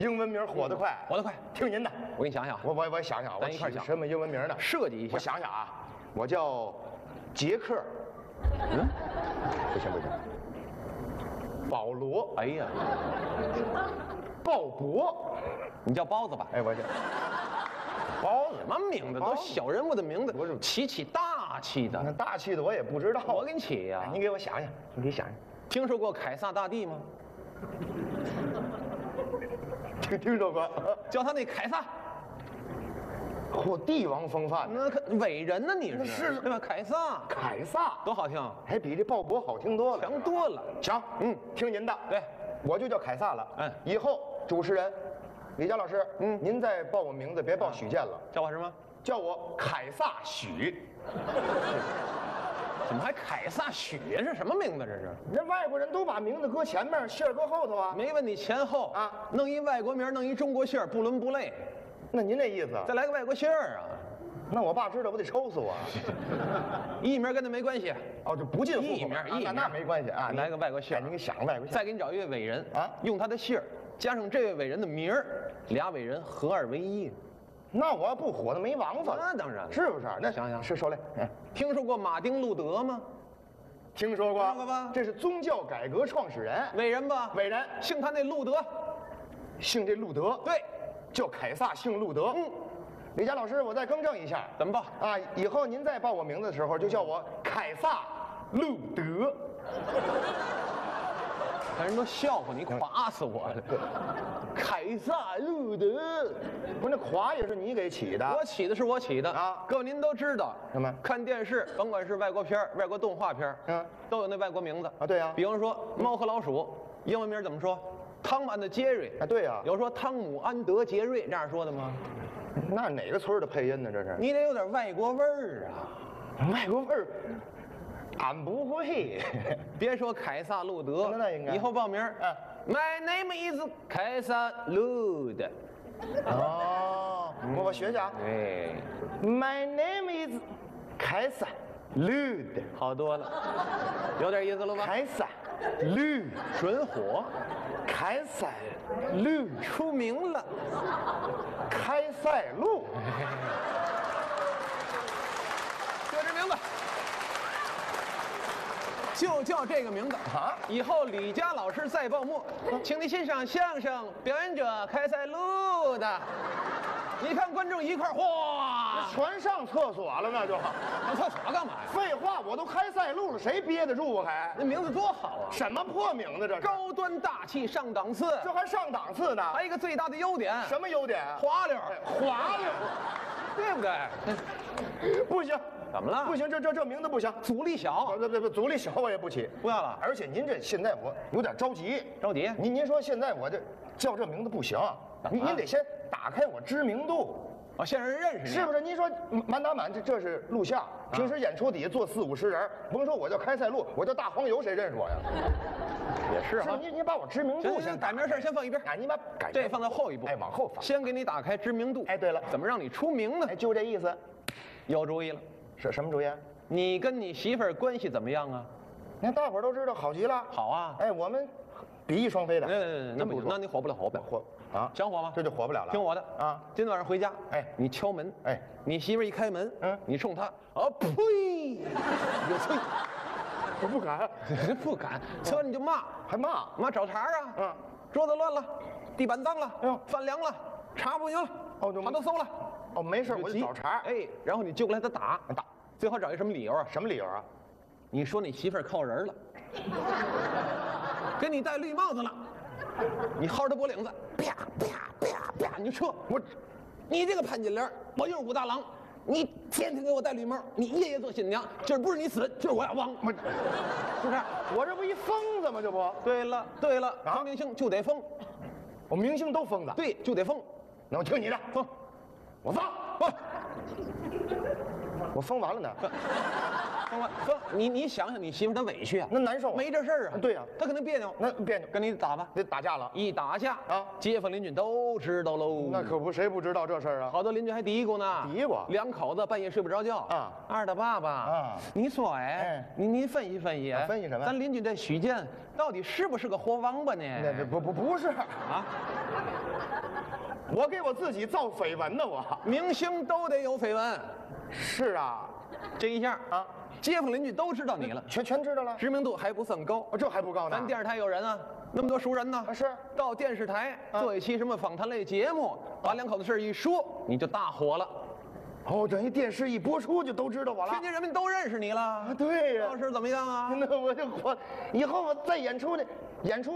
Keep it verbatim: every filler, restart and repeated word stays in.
英文名火得快， 火得快。 听您的， 我给你想想， 我我我想想，我咱一块儿想什么英文名呢？ 设计一下。 我想想啊，我叫杰克。 嗯， 不行不行。保罗。 哎呀， 鲍勃。 你叫包子吧？ 哎，我这包子什么名字？都小人物的名字， 不是起起大气的。 那大气的我也不知道。 我给你起呀、 哎你给我想想，你给想想。 听说过凯撒大帝吗？ 听听说过， 叫他那凯撒， 嚯，帝王风范， 那可伟人呢？你是是对吧？凯撒凯撒多好听， 还比这鲍勃好听多了， 强多了。 行，嗯，听您的， 对， 我就叫凯撒了。 嗯以后主持人李佳老师，嗯，您再报我名字，别报许健了， 叫我什么？ 叫我凯撒许。 怎么还凯撒许？是什么名字？这是？ 人外国人都把名字搁前面，姓儿搁后头啊。 没问你前后啊弄一外国名，弄一中国姓儿，不伦不类。 那您这意思？ 再来个外国姓儿啊？ 那我爸知道，我得抽死我。 艺名跟他没关系。 哦，就不进户口艺名啊艺名那那没关系啊。 来个外国姓儿哎您给想个外国姓儿。 再给你找一位伟人啊用他的姓儿加上这位伟人的名儿，俩伟人合二为一。 那我要不火，那没王法了。 那当然了是不是？那想想是说来，哎， 听说过马丁路德吗？ 听说过， 听说过吧这是宗教改革创始人， 伟人吧？ 伟人， 姓他那路德。 姓这路德， 对， 叫凯撒，姓路德。嗯，李佳老师，我再更正一下， 怎么报？ 啊？以后您再报我名字的时候，就叫我凯撒路德。 看人都笑话你，夸死我了。凯撒路德， 不是，那夸也是你给起的。 我起的是我起的啊各位您都知道， 什么看电视，甭管是外国片儿外国动画片儿嗯都有那外国名字啊对啊比方说《猫和老鼠》，英文名怎么说？汤姆安德杰瑞啊对啊有说汤姆安德杰瑞这样说的吗？ 那哪个村儿的配音呢？这是你得有点外国味儿啊！ 外国味儿，俺不会。 别说凯撒路德， 那那应该以后报名。 嗯 My name is 凯撒路德。 哦，我我学学啊。 对， My name is 凯撒路德。 好多了，有点意思了吧？ 凯撒路， 准火， 凯撒路， 出名了。 开塞露。 就这名字，就叫这个名字啊以后李佳老师再报幕，请你欣赏相声表演者开塞露的。你看观众一块儿，哗， 全上厕所了，那就。 上厕所干嘛呀？ 废话，我都开塞露了，谁憋得住啊？还那名字多好啊！ 什么破名字这是？ 高端大气上档次， 这还上档次呢？ 还有一个最大的优点， 什么优点？ 滑溜， 哎滑溜。 对不对？ 不行， 怎么了？ 不行，这这这名字不行。 阻力小不，不不不，阻力小我也不起， 不要了。 而且您这现在我有点着急， 着急您您说现在我这叫这名字不行，您您得先打开我知名度。 哦，现在人认识你， 是不是？您说满打满这这是录像，平时演出底下坐四五十人，甭说我叫开塞露，我叫大黄油，谁认识我呀？ 也是哈。 是吧？您您把我知名度行行， 先改名事儿先放一边。 哎，您把改这放在后一步， 哎，往后放。 先给你打开知名度。 哎对了怎么让你出名呢哎，？就这意思。 有主意了， 是什么主意？ 你跟你媳妇儿关系怎么样啊？ 那大伙儿都知道，好极了。 好啊。 哎，我们比翼双飞的。 那那不行，那你火不了，火不了。 火啊， 想火吗？ 这就火不了了。 听我的啊！ 今天晚上回家， 哎你敲门， 哎， 你媳妇儿一开门， 嗯你冲她，啊呸，有催， 我不敢， 不敢，车完你就骂， 还骂。 骂找茬啊， 嗯， 桌子乱了，地板脏了， 哎呦饭凉了，茶不行了， 哦就他都馊了， 哦，没事，我就急找茬。 哎，然后你就过来他打打， 最好找一什么理由啊？ 什么理由啊？ 你说你媳妇儿靠人了，给你戴绿帽子了，你薅着脖领子，啪啪啪啪，你就撤。 我你这个潘金莲，我就是武大郎，你天天给我戴绿帽，你夜夜做新娘，今儿不是你死，就是我要亡， 我是不是？ 我这不一疯子吗？这不， 对了对了， 啊当明星就得疯， 我明星都疯子。， 对，就得疯， 那我听你的， 疯， 我疯， 疯。 我疯完了呢， 疯了，疯！你你想想，你媳妇她委屈啊， 那难受啊。 没这事儿啊。 对呀她肯定别扭， 那别扭， 跟你打吧。 得打架了。 一打架啊街坊邻居都知道喽。 那可不，谁不知道这事儿啊？ 好多邻居还嘀咕呢， 嘀咕两口子半夜睡不着觉啊二大爸爸啊你说哎哎， 你你分析分析， 啊分析什么咱邻居这许健到底是不是个活王八呢？ 那不不不是， 啊， 我给我自己造绯闻呢，我。 明星都得有绯闻， 是啊， 这一下啊， 街坊邻居都知道你了， 全全知道了。 知名度还不算高。 哦，这还不高呢。 咱电视台有人啊，那么多熟人呢。 啊是到电视台啊做一期什么访谈类节目，把两口子事儿一说，你就大火了， 哦，等于电视一播出就都知道我了天。津人民都认识你了。 啊，对呀、 当时怎么样啊？ 那我就我以后我再演出呢，演出